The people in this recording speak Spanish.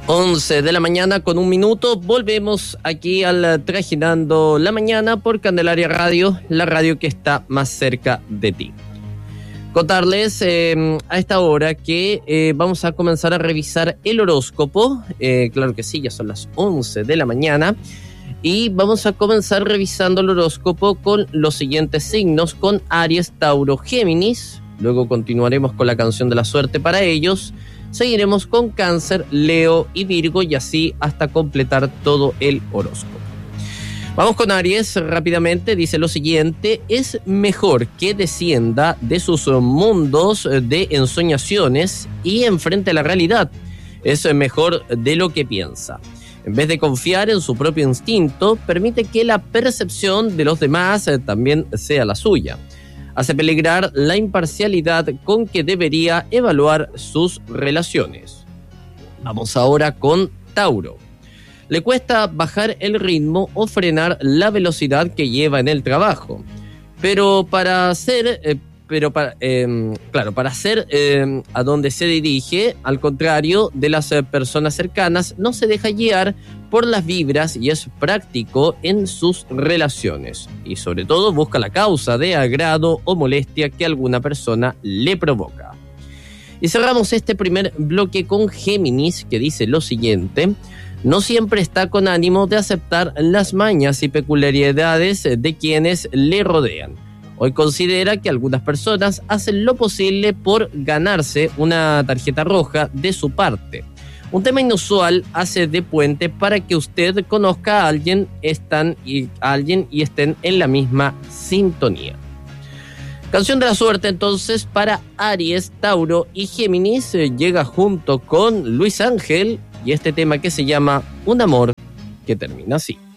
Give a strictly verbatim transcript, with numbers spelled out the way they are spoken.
once de la mañana con un minuto, volvemos aquí al Trajinando la Mañana por Candelaria Radio, la radio que está más cerca de ti. Contarles eh, a esta hora que eh, vamos a comenzar a revisar el horóscopo, eh, claro que sí, ya son las once de la mañana, y vamos a comenzar revisando el horóscopo con los siguientes signos, con Aries, Tauro, Géminis, luego continuaremos con la canción de la suerte para ellos. Seguiremos con Cáncer, Leo y Virgo y así hasta completar todo el horóscopo. Vamos con Aries rápidamente, dice lo siguiente: es mejor que descienda de sus mundos de ensoñaciones y enfrente a la realidad. Es mejor de lo que piensa. En vez de confiar en su propio instinto, permite que la percepción de los demás también sea la suya. Hace peligrar la imparcialidad con que debería evaluar sus relaciones. Vamos ahora con Tauro. Le cuesta bajar el ritmo o frenar la velocidad que lleva en el trabajo. Pero para hacer, eh, pero para, eh, claro, para hacer eh, a donde se dirige, al contrario de las eh, personas cercanas, no se deja guiar por las vibras y es práctico en sus relaciones. Y sobre todo busca la causa de agrado o molestia que alguna persona le provoca. Y cerramos este primer bloque con Géminis, que dice lo siguiente: no siempre está con ánimo de aceptar las mañas y peculiaridades de quienes le rodean. Hoy considera que algunas personas hacen lo posible por ganarse una tarjeta roja de su parte. Un tema inusual hace de puente para que usted conozca a alguien, están y, a alguien y estén en la misma sintonía. Canción de la suerte entonces para Aries, Tauro y Géminis. Eh, llega junto con Luis Ángel y este tema que se llama Un amor que termina así.